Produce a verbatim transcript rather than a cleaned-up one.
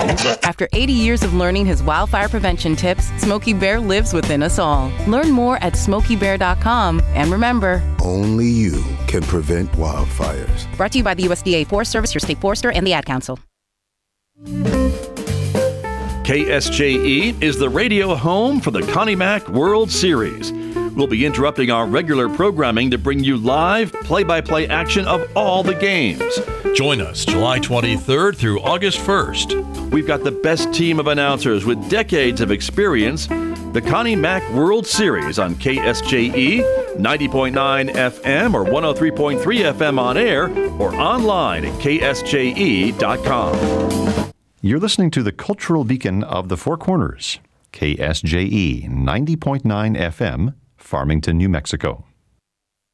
After eighty years of learning his wildfire prevention tips, Smokey Bear lives within us all. Learn more at smokey bear dot com. And remember, only you can prevent wildfires. Brought to you by the U S D A Forest Service, your state forester, and the Ad Council. K S J E is the radio home for the Connie Mack World Series. We'll be interrupting our regular programming to bring you live, play-by-play action of all the games. Join us July twenty-third through August first. We've got the best team of announcers with decades of experience. The Connie Mack World Series on K S J E, ninety point nine F M or one oh three point three F M on air, or online at K S J E dot com. You're listening to the Cultural Beacon of the Four Corners, K S J E ninety point nine F M, Farmington, New Mexico.